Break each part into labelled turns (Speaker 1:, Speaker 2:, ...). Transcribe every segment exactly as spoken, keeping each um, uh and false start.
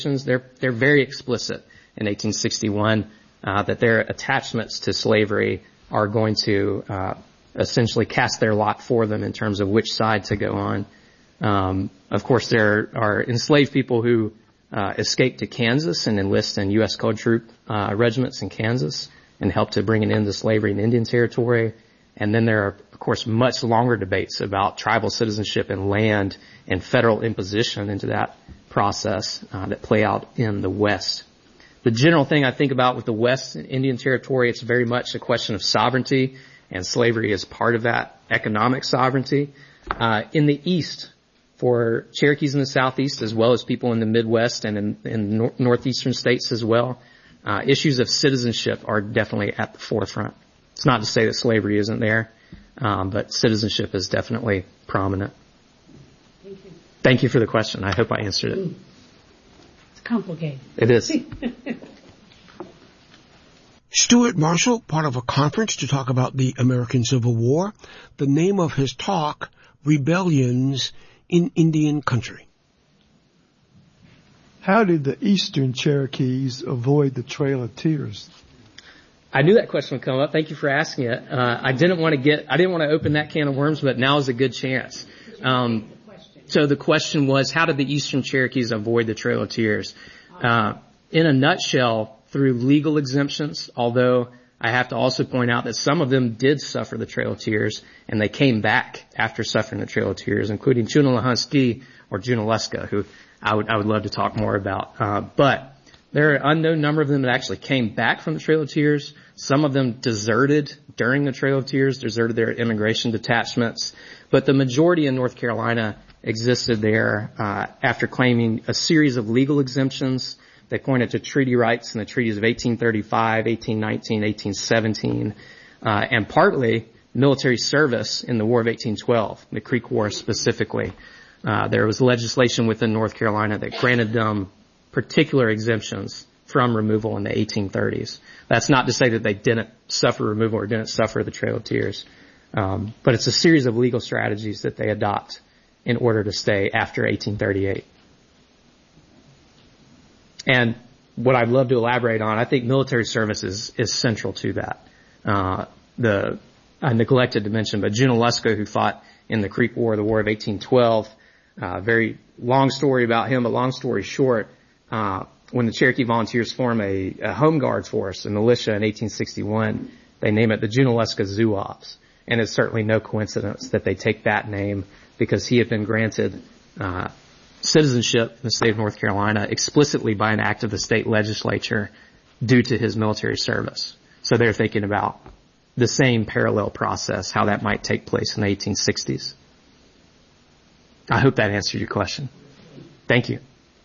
Speaker 1: they're they're very explicit in eighteen sixty-one uh, that their attachments to slavery are going to uh, essentially cast their lot for them in terms of which side to go on. Um, of course, there are enslaved people who uh, escape to Kansas and enlist in U S colored troop uh, regiments in Kansas and help to bring an end to slavery in Indian Territory. And then there are, of course, much longer debates about tribal citizenship and land and federal imposition into that process uh, that play out in the West. The general thing I think about with the West and Indian Territory, it's very much a question of sovereignty, and slavery is part of that economic sovereignty. Uh, in the East, for Cherokees in the Southeast, as well as people in the Midwest and in, in nor- northeastern states as well, uh, issues of citizenship are definitely at the forefront. It's not to say that slavery isn't there, um, but citizenship is definitely prominent.
Speaker 2: Thank you.
Speaker 1: Thank you for the question. I hope I answered it.
Speaker 2: It's complicated.
Speaker 1: It is.
Speaker 3: Stuart Marshall, part of a conference to talk about the American Civil War. The name of his talk, Rebellions in Indian Country.
Speaker 4: How did the Eastern Cherokees avoid the Trail of Tears?
Speaker 1: I knew that question would come up. Thank you for asking it. Uh, I didn't want to get, I didn't want to open that can of worms, but now is a good chance. Um, so the question was, how did the Eastern Cherokees avoid the Trail of Tears? Uh, in a nutshell, through legal exemptions, although I have to also point out that some of them did suffer the Trail of Tears, and they came back after suffering the Trail of Tears, including Junaluhunski or Junaluska, who I would, I would love to talk more about. Uh, but there are an unknown number of them that actually came back from the Trail of Tears. Some of them deserted during the Trail of Tears, deserted their immigration detachments. But the majority in North Carolina existed there uh, after claiming a series of legal exemptions. They pointed to treaty rights in the treaties of eighteen thirty-five, eighteen nineteen, eighteen seventeen, uh, and partly military service in the War of eighteen twelve, the Creek War specifically. Uh, there was legislation within North Carolina that granted them particular exemptions from removal in the eighteen thirties. That's not to say that they didn't suffer removal or didn't suffer the Trail of Tears. Um, but it's a series of legal strategies that they adopt in order to stay after eighteen thirty-eight. And what I'd love to elaborate on, I think military service is, is central to that. Uh, the, I neglected to mention, but Junaluska, who fought in the Creek War, the War of eighteen twelve, uh, very long story about him, but long story short, uh, when the Cherokee Volunteers form a, a home guard force, a militia in eighteen sixty-one, they name it the Junaluska Zouaves. And it's certainly no coincidence that they take that name because he had been granted, uh, citizenship in the state of North Carolina explicitly by an act of the state legislature due to his military service. So they're thinking about the same parallel process, how that might take place in the eighteen sixties. I hope that answered your question. Thank you.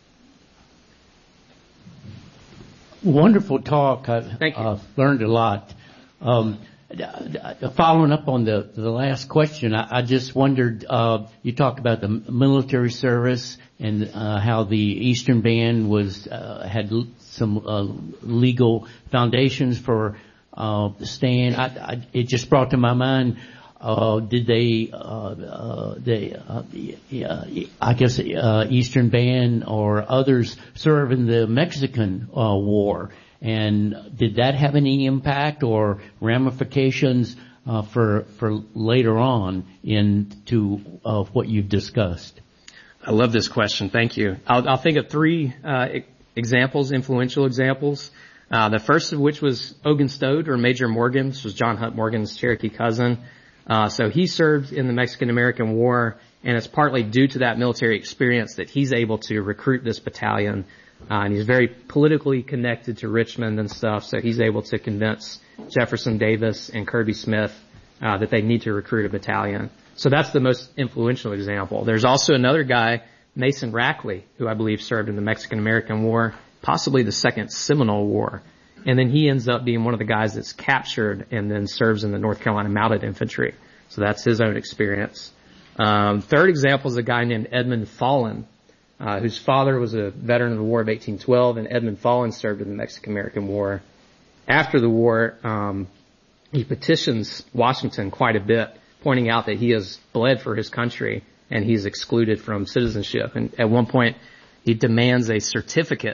Speaker 5: Wonderful talk. I've
Speaker 1: Thank you.
Speaker 5: Uh, learned a lot. Um, Following up on the, the last question, I, I just wondered, uh, you talked about the military service and uh, how the Eastern Band was uh, had l- some uh, legal foundations for uh, staying. I, I, it just brought to my mind, uh, did they, uh, uh, they, uh, uh, I guess uh, Eastern Band or others serve in the Mexican uh, War? And did that have any impact or ramifications uh, for for later on into uh, what you've discussed?
Speaker 1: I love this question. Thank you. I'll, I'll think of three uh, examples, influential examples. Uh, the first of which was Ogun Stode, or Major Morgan. This was John Hunt Morgan's Cherokee cousin. Uh, so he served in the Mexican-American War, and it's partly due to that military experience that he's able to recruit this battalion. Uh, and he's very politically connected to Richmond and stuff, so he's able to convince Jefferson Davis and Kirby Smith uh, that they need to recruit a battalion. So that's the most influential example. There's also another guy, Mason Rackley, who I believe served in the Mexican-American War, possibly the Second Seminole War. And then he ends up being one of the guys that's captured and then serves in the North Carolina Mounted Infantry. So that's his own experience. Um, third example is a guy named Edmund Fallon, Uh, whose father was a veteran of the War of eighteen twelve, and Edmund Fallon served in the Mexican-American War. After the war, um, he petitions Washington quite a bit, pointing out that he has bled for his country and he's excluded from citizenship. And at one point, he demands a certificate